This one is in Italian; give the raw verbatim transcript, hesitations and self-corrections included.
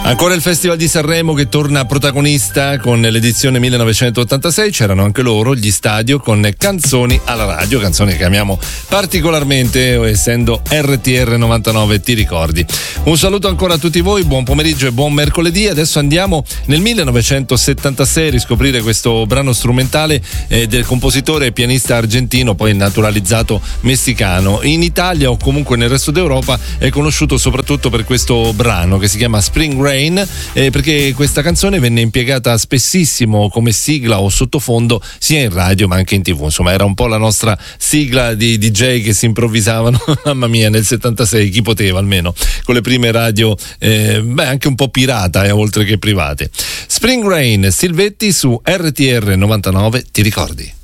Ancora il Festival di Sanremo che torna protagonista con l'edizione millenovecentottantasei, c'erano anche loro, gli Stadio, con Canzoni alla radio, canzoni che amiamo particolarmente essendo R T R novantanove, ti ricordi. Un saluto ancora a tutti voi, buon pomeriggio e buon mercoledì. Adesso andiamo nel millenovecentosettantasei a riscoprire questo brano strumentale eh, del compositore e pianista argentino, poi naturalizzato messicano. In Italia o comunque nel resto d'Europa è conosciuto soprattutto per questo brano che si chiama Spring Rain, Eh, perché questa canzone venne impiegata spessissimo come sigla o sottofondo sia in radio ma anche in tv. Insomma, era un po' la nostra sigla di D J che si improvvisavano mamma mia, nel settantasei chi poteva, almeno con le prime radio eh, beh anche un po' pirata eh, oltre che private. Spring Rain, Silvetti su R T R novantanove, ti ricordi?